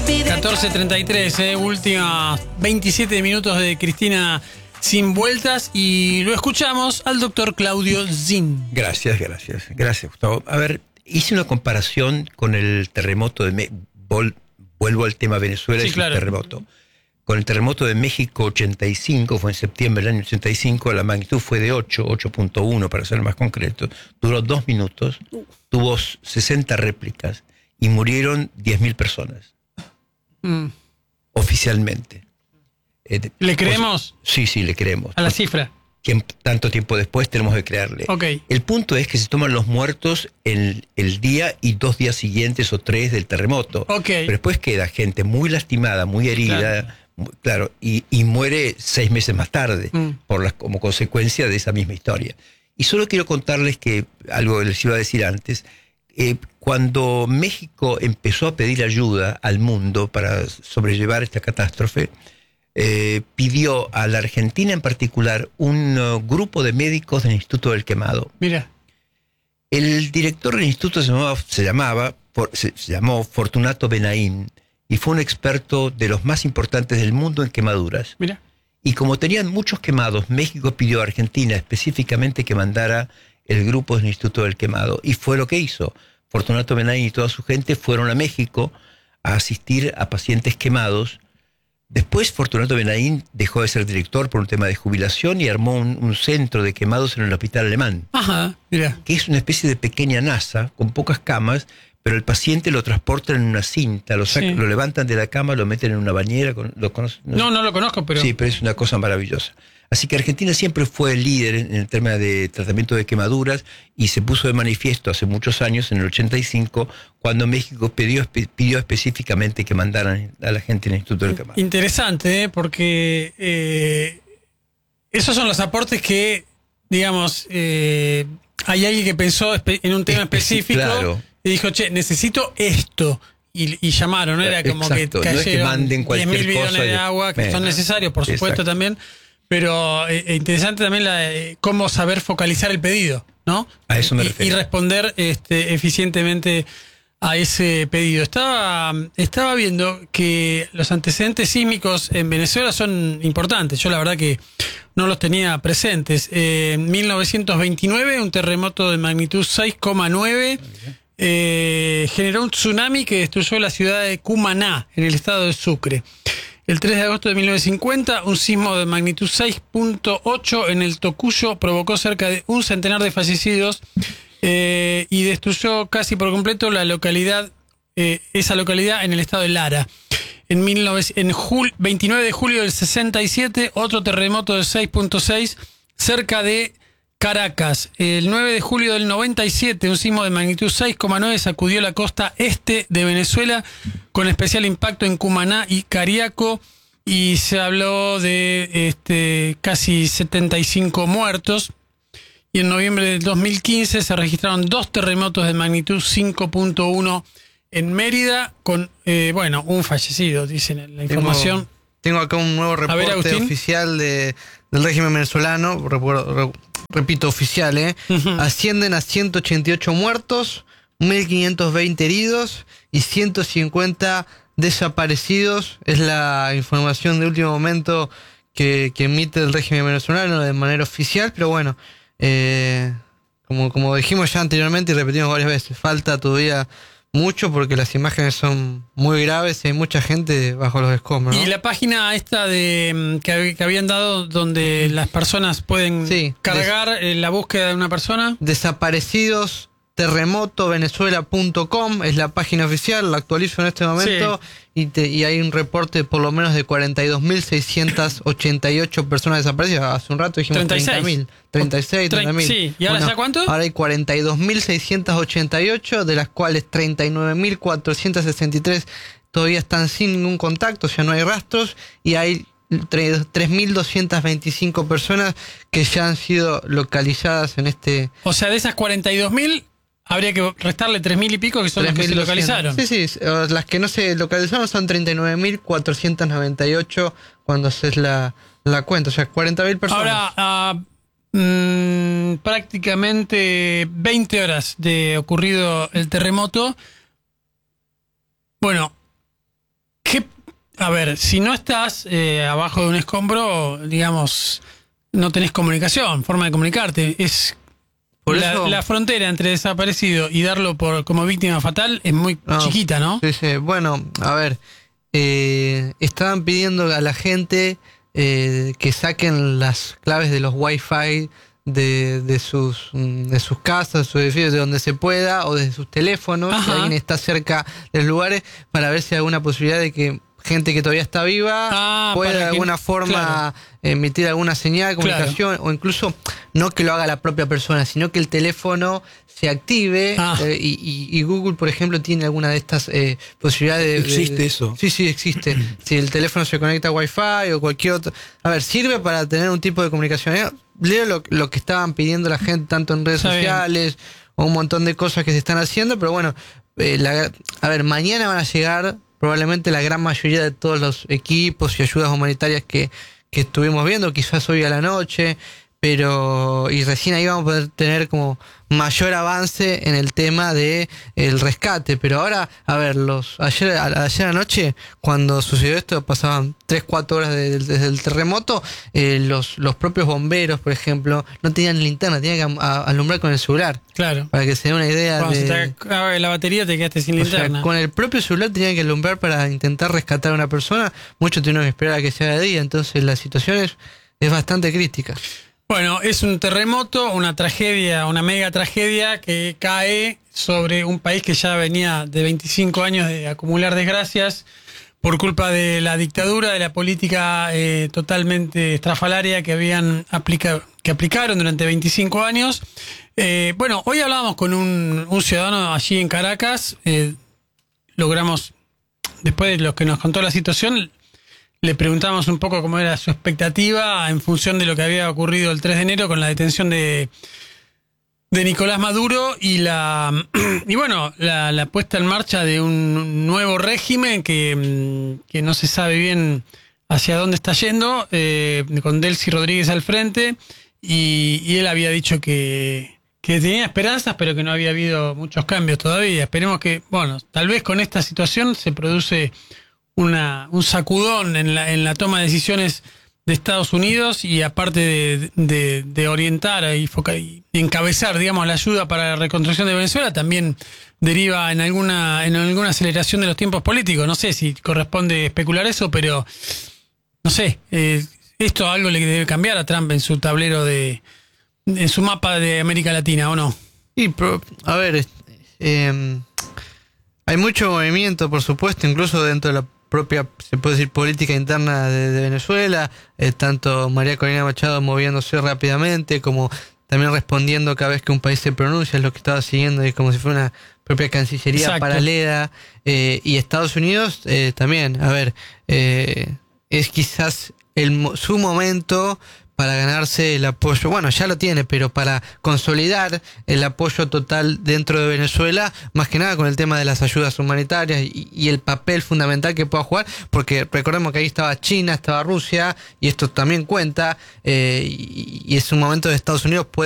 14:33, última 27 minutos de Cristina sin vueltas y lo escuchamos al doctor Claudio Zin. Gracias, Gustavo. A ver, hice una comparación con el terremoto de vuelvo al tema Venezuela y su terremoto. Con el terremoto de México 85, fue en septiembre del año 85, la magnitud fue de 8.1 para ser más concreto. Duró 2 minutos, tuvo 60 réplicas y murieron 10.000 personas. Oficialmente. ¿Le creemos? Sí, le creemos. ¿A la cifra? Que tanto tiempo después tenemos que creerle. Okay. El punto es que se toman los muertos el día y 2 días siguientes o 3 del terremoto. Okay. Pero después queda gente muy lastimada, muy herida, claro, y muere 6 meses más tarde como consecuencia de esa misma historia. Y solo quiero contarles que algo que les iba a decir antes. Cuando México empezó a pedir ayuda al mundo para sobrellevar esta catástrofe, pidió a la Argentina en particular un grupo de médicos del Instituto del Quemado. Mira. El director del instituto se llamó Fortunato Benaín y fue un experto de los más importantes del mundo en quemaduras. Mira. Y como tenían muchos quemados, México pidió a Argentina específicamente que mandara el grupo del Instituto del Quemado. Y fue lo que hizo. Fortunato Benaín y toda su gente fueron a México a asistir a pacientes quemados. Después Fortunato Benaín dejó de ser director por un tema de jubilación y armó un centro de quemados en el hospital alemán. Ajá, mira. Que es una especie de pequeña NASA con pocas camas, pero el paciente lo transportan en una cinta, lo levantan de la cama, lo meten en una bañera. ¿Lo conoces? No lo conozco, pero... Sí, pero es una cosa maravillosa. Así que Argentina siempre fue el líder en el tema de tratamiento de quemaduras y se puso de manifiesto hace muchos años, en el 85, cuando México pidió específicamente que mandaran a la gente en el Instituto del Quemado. Interesante, porque esos son los aportes que, digamos, hay alguien que pensó en un tema específico y dijo, necesito esto. Y llamaron, ¿no? Era como que cayeron, no es que manden 10.000 bidones de agua, que son necesarios, por supuesto, también. Pero interesante también cómo saber focalizar el pedido, ¿no? A eso me refiero. Y responder eficientemente a ese pedido. Estaba viendo que los antecedentes sísmicos en Venezuela son importantes. Yo la verdad que no los tenía presentes. En 1929, un terremoto de magnitud 6,9 generó un tsunami que destruyó la ciudad de Cumaná, en el estado de Sucre. El 3 de agosto de 1950, un sismo de magnitud 6.8 en el Tocuyo provocó cerca de 100 de fallecidos y destruyó casi por completo la localidad, esa localidad en el estado de Lara. En 29 de julio del 67, otro terremoto de 6.6 cerca de Caracas. El 9 de julio del 97, un sismo de magnitud 6,9 sacudió la costa este de Venezuela, con especial impacto en Cumaná y Cariaco, y se habló de casi 75 muertos. Y en noviembre del 2015 se registraron 2 terremotos de magnitud 5.1 en Mérida, con un fallecido, dicen en la información. Tengo acá un nuevo reporte oficial del régimen venezolano, repito, oficial, ascienden a 188 muertos, 1.520 heridos y 150 desaparecidos. Es la información de último momento que emite el régimen venezolano de manera oficial, pero bueno, como dijimos ya anteriormente y repetimos varias veces, falta todavía mucho porque las imágenes son muy graves y hay mucha gente bajo los escombros, ¿no? Y la página esta que habían dado donde las personas pueden cargar la búsqueda de una persona. Desaparecidos terremotovenezuela.com es la página oficial, la actualizo en este momento y hay un reporte por lo menos de 42.688 personas desaparecidas. Hace un rato dijimos 30.000. 30.000. Sí, ¿y ahora ya cuánto? Ahora hay 42.688, de las cuales 39.463 todavía están sin ningún contacto, o sea, no hay rastros, y hay 3.225 personas que ya han sido localizadas en este... O sea, de esas 42.000... habría que restarle 3.000 y pico que son las que se localizaron. Sí, las que no se localizaron son 39.498 cuando haces la cuenta, o sea, 40.000 personas. Ahora, prácticamente 20 horas de ocurrido el terremoto. Bueno, a ver, si no estás abajo de un escombro, digamos, no tenés comunicación, forma de comunicarte. Es la frontera entre desaparecido y darlo como víctima fatal es muy chiquita, ¿no? Sí, sí. Bueno, a ver, estaban pidiendo a la gente que saquen las claves de los Wi-Fi de sus casas, sus edificios, de donde se pueda, o de sus teléfonos, si alguien está cerca de los lugares, para ver si hay alguna posibilidad de que gente que todavía está viva pueda de alguna forma emitir alguna señal de comunicación, o incluso no que lo haga la propia persona, sino que el teléfono se active. Y Google, por ejemplo, tiene alguna de estas posibilidades. ¿Existe eso? Sí, existe. Si el teléfono se conecta a Wi-Fi o cualquier otro. A ver, sirve para tener un tipo de comunicación. Leo lo que estaban pidiendo la gente, tanto en redes sociales, o un montón de cosas que se están haciendo, pero bueno, a ver, mañana van a llegar probablemente la gran mayoría de todos los equipos y ayudas humanitarias que estuvimos viendo, quizás hoy a la noche, y recién ahí vamos a poder tener como mayor avance en el tema de el rescate. Pero ahora, a ver, ayer anoche, cuando sucedió esto, pasaban 3-4 horas desde el terremoto, los propios bomberos, por ejemplo, no tenían linterna, tenían que alumbrar con el celular. Claro. Para que se dé una idea. Cuando se te acabe la batería, te quedaste sin linterna. Sea, con el propio celular tenían que alumbrar para intentar rescatar a una persona. Muchos tuvieron que esperar a que se haga de día, entonces la situación es bastante crítica. Bueno, es un terremoto, una tragedia, una mega tragedia que cae sobre un país que ya venía de 25 años de acumular desgracias por culpa de la dictadura, de la política totalmente estrafalaria que aplicaron durante 25 años. Bueno, hoy hablábamos con un ciudadano allí en Caracas. Logramos, después de lo que nos contó la situación, le preguntamos un poco cómo era su expectativa en función de lo que había ocurrido el 3 de enero con la detención de Nicolás Maduro y la puesta en marcha de un nuevo régimen que no se sabe bien hacia dónde está yendo, con Delcy Rodríguez al frente, y él había dicho que tenía esperanzas, pero que no había habido muchos cambios todavía. Esperemos que, bueno, tal vez con esta situación se produce un sacudón en la toma de decisiones de Estados Unidos, y aparte de orientar y encabezar, digamos, la ayuda para la reconstrucción de Venezuela, también deriva en alguna aceleración de los tiempos políticos. No sé si corresponde especular eso, pero no sé, esto algo le debe cambiar a Trump en su tablero en su mapa de América Latina, ¿o no? Sí, pero, a ver, hay mucho movimiento, por supuesto, incluso dentro de la propia, se puede decir, política interna de Venezuela, tanto María Corina Machado moviéndose rápidamente, como también respondiendo cada vez que un país se pronuncia, es lo que estaba siguiendo, es como si fuera una propia cancillería paralela, y Estados Unidos también, a ver, es quizás su momento para ganarse el apoyo, bueno, ya lo tiene, pero para consolidar el apoyo total dentro de Venezuela, más que nada con el tema de las ayudas humanitarias y el papel fundamental que pueda jugar, porque recordemos que ahí estaba China, estaba Rusia, y esto también cuenta, y es un momento de Estados Unidos puede